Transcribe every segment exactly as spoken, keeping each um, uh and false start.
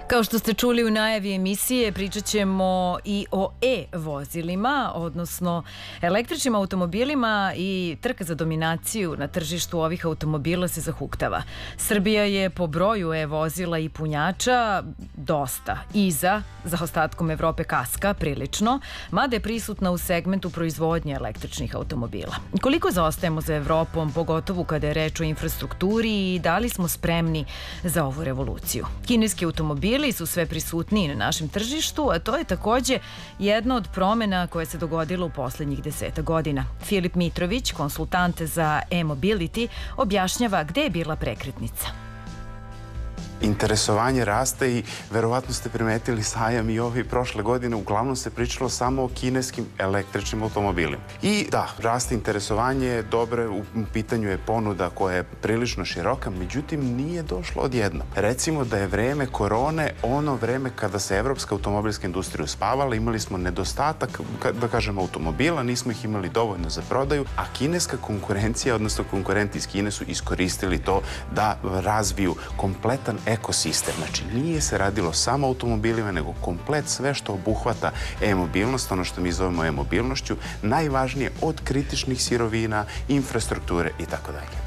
Kao što ste čuli u najavi emisije, pričat ćemo i o e-vozilima, odnosno električnim automobilima, i trka za dominaciju na tržištu ovih automobila se zahuktava. Srbija je po broju e-vozila i punjača dosta iza, za ostatkom Evrope kaska prilično, mada je prisutna u segmentu proizvodnje električnih automobila. Koliko zaostajemo za Evropom, pogotovo kada je reč o infrastrukturi, i da li smo spremni za ovu revoluciju? Kineski automobili su sve prisutniji na našem tržištu, a to je takođe jedna od promena koja se dogodila u poslednjih deseta godina. Filip Mitrović, konsultant za e-mobility, objašnjava gde je bila prekretnica. Interesovanje raste i verovatno ste primetili sajam i ove prošle godine. Uglavnom se pričalo samo o kineskim električnim automobilima. I da, raste interesovanje, dobre, u pitanju je ponuda koja je prilično široka, međutim nije došlo odjednom. Recimo da je vreme korone ono vreme kada se evropska automobilska industrija uspavala, imali smo nedostatak, da kažemo, automobila, nismo ih imali dovoljno za prodaju, a kineska konkurencija, odnosno konkurenti iz Kine su iskoristili to da razviju kompletan ekosistem. Znači, nije se radilo samo automobilima, nego komplet sve što obuhvata e-mobilnost, ono što mi zovemo e-mobilnošću, najvažnije od kritičnih sirovina, infrastrukture i tako dalje.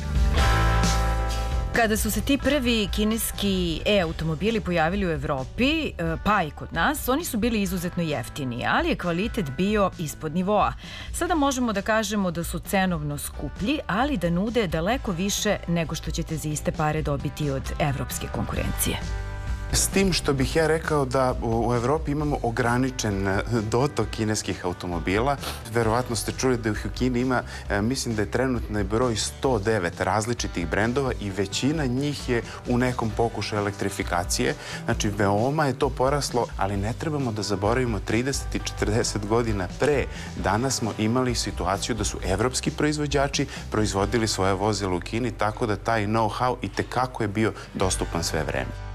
Kada su se ti prvi kineski e-automobili pojavili u Evropi, pa i kod nas, oni su bili izuzetno jeftini, ali je kvalitet bio ispod nivoa. Sada možemo da kažemo da su cenovno skuplji, ali da nude daleko više nego što ćete za iste pare dobiti od evropske konkurencije. S tim što bih ja rekao da u Evropi imamo ograničen dotok kineskih automobila. Verovatno ste čuli da u Kini ima, mislim da je trenutni broj sto devet različitih brendova i većina njih je u nekom pokušaju elektrifikacije. Znači, veoma je to poraslo, ali ne trebamo da zaboravimo trideset i četrdeset godina pre. Danas smo imali situaciju da su evropski proizvođači proizvodili svoje vozila u Kini, tako da taj know-how i tekako je bio dostupan sve vreme.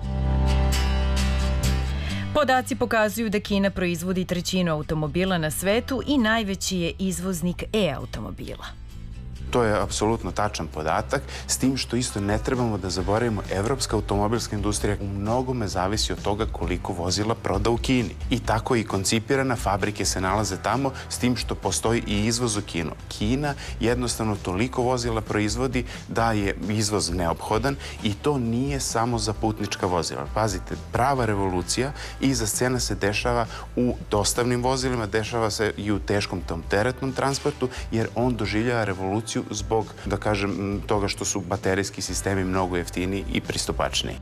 Podaci pokazuju da Kina proizvodi trećinu automobila na svetu i najveći je izvoznik e-automobila. To je apsolutno tačan podatak, s tim što isto ne trebamo da zaboravimo, evropska automobilska industrija u mnogome zavisi od toga koliko vozila proda u Kini. I tako je i koncipirana, fabrike se nalaze tamo, s tim što postoji i izvoz u Kinu. Kina jednostavno toliko vozila proizvodi da je izvoz neophodan i to nije samo za putnička vozila. Pazite, prava revolucija iza scena se dešava u dostavnim vozilima, dešava se i u teškom tom teretnom transportu, jer on doživljava revoluciju zbog, da kažem, toga što su baterijski sistemi mnogo jeftiniji i pristupačniji.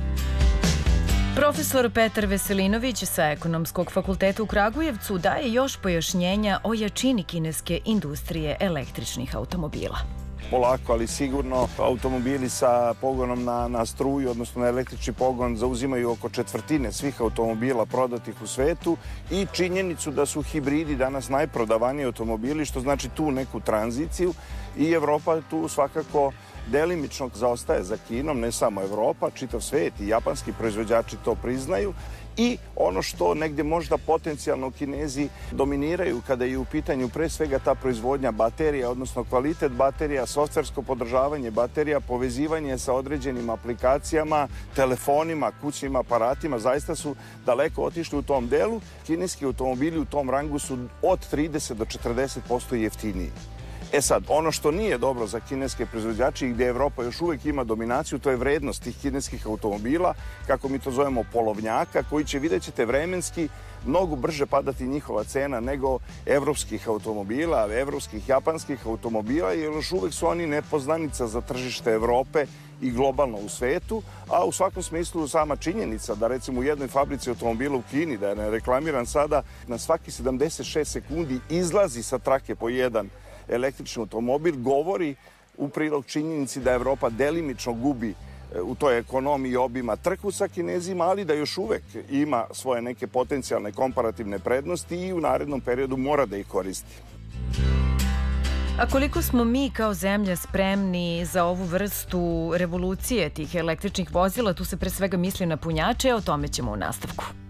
Profesor Petar Veselinović sa Ekonomskog fakulteta u Kragujevcu daje još pojašnjenja o jačini kineske industrije električnih automobila. Polako, ali sigurno automobili sa pogonom na, na struju, odnosno na električni pogon, zauzimaju oko četvrtine svih automobila prodatih u svetu i činjenicu da su hibridi danas najprodavaniji automobili, što znači tu neku tranziciju, i Evropa tu svakako delimično zaostaje za Kinom, ne samo Evropa, čitav svet i japanski proizvođači to priznaju. I ono što negde možda potencijalno Kinezi dominiraju kada je u pitanju pre svega ta proizvodnja baterija, odnosno kvalitet baterija, softversko podržavanje baterija, povezivanje sa određenim aplikacijama, telefonima, kućnim aparatima, zaista su daleko otišli u tom delu. Kineski automobili u tom rangu su od trideset do četrdeset posto jeftiniji. E sad, ono što nije dobro za kineske proizvođače i gde Evropa još uvek ima dominaciju, to je vrednost tih kineskih automobila, kako mi to zovemo polovnjaka, koji će, vidjet ćete, vremenski mnogo brže padati njihova cena nego evropskih automobila, evropskih, japanskih automobila, jer još uvek su oni nepoznanica za tržište Evrope i globalno u svetu, a u svakom smislu sama činjenica da recimo u jednoj fabrici automobila u Kini, da je ne reklamiran sada, na svaki sedamdeset šest sekundi izlazi sa trake po jedan električni automobil, govori u prilog činjenici da Evropa delimično gubi u toj ekonomiji obima trku sa Kinezima, ali da još uvek ima svoje neke potencijalne komparativne prednosti i u narednom periodu mora da ih koristi. A koliko smo mi kao zemlja spremni za ovu vrstu revolucije tih električnih vozila, tu se pre svega misli na punjače, o tome ćemo u nastavku.